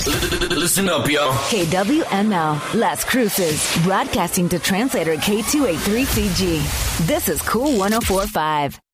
Listen up, yo. KWML, Las Cruces, broadcasting to translator K283CG. This is Cool 104.5.